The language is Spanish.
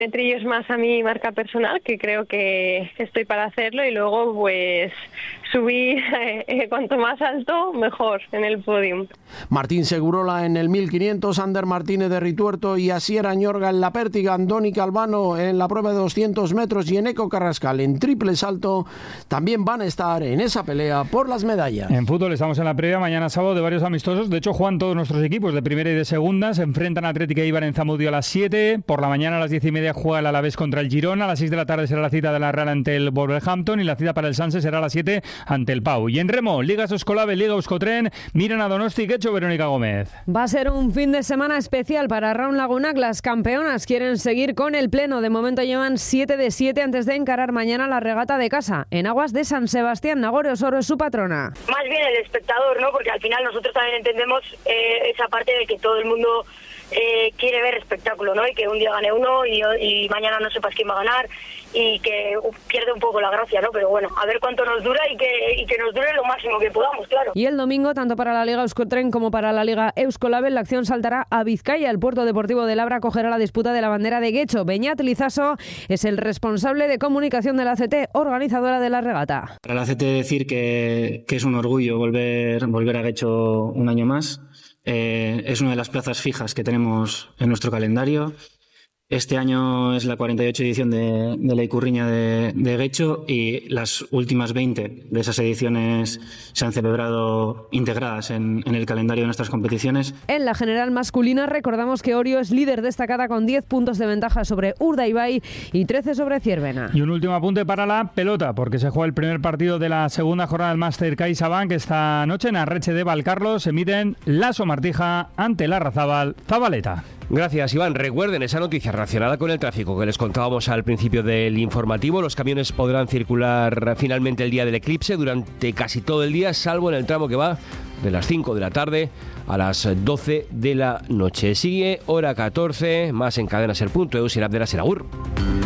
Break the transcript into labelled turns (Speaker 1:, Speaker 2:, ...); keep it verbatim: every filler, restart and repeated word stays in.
Speaker 1: Trillo es más a mi marca personal, que creo que estoy para hacerlo, y luego pues subir eh, cuanto más alto mejor en el podium.
Speaker 2: Martín Segurola en el mil quinientos, Ander Martínez de Rituerto y Asier Añorga en la pértiga, Andoni Calvano en la prueba de doscientos metros y Eneco Carrascal en triple salto también van a estar en esa pelea por las medallas.
Speaker 3: En fútbol estamos en la previa mañana sábado de varios amistosos. De hecho, juegan todos nuestros equipos de primera y de segunda. Se enfrentan a Atlético e Eibar en Zamudio a las siete. Por la mañana a las diez y media juega el Alavés contra el Girona. A las seis de la tarde será la cita de la Real ante el Wolverhampton y la cita para el Sanse será a las siete ante el Pau. Y en remo, Liga Soscolave, Liga Euskotren, miran a Donosti. ¿Qué ha hecho Verónica Gómez?
Speaker 4: Va a ser un fin de semana especial para Raun Lagunac. Las campeonas quieren seguir con el pleno. De momento llevan siete de siete antes de encarar mañana la regata de casa en aguas de San Sebastián. Nagore Osoro es su patrona.
Speaker 5: Más bien el espectador, ¿no? Porque al final nosotros también entendemos eh, esa parte de que todo el mundo eh, quiere ver espectáculo, ¿no? Y que un día gane uno y, y mañana no sepas quién va a ganar y que uh, pierde un poco la gracia, ¿no? Pero bueno, a ver cuánto nos dura y que, y que nos dure lo máximo que podamos, claro.
Speaker 4: Y el domingo, tanto para la Liga Euskotren como para la Liga Euskolabel, la acción saltará a Vizcaya. El Puerto Deportivo de Labra acogerá la disputa de la bandera de Guecho. Beñat Lizaso es el responsable de comunicación de la A C T, organizadora de la regata.
Speaker 6: Para la A C T decir que, que es un orgullo volver, volver a Guecho un año más. Eh, es una de las plazas fijas que tenemos en nuestro calendario. Este año es la cuarenta y ocho edición de, de la Icurriña de, de Guecho y las últimas veinte de esas ediciones se han celebrado integradas en, en el calendario de nuestras competiciones.
Speaker 4: En la general masculina recordamos que Orio es líder destacada con diez puntos de ventaja sobre Urdaibai y trece sobre Ciervena.
Speaker 3: Y un último apunte para la pelota, porque se juega el primer partido de la segunda jornada del Máster CaixaBank esta noche en Arretxe de Valcarlos. Se emiten Laso Martija ante Larrazábal Zabaleta.
Speaker 7: Gracias, Iván. Recuerden esa noticia relacionada con el tráfico que les contábamos al principio del informativo. Los camiones podrán circular finalmente el día del eclipse durante casi todo el día, salvo en el tramo que va de las cinco de la tarde a las doce de la noche. Sigue hora catorce, más en Cadena Ser punto eus y en App de la Ser. Agur.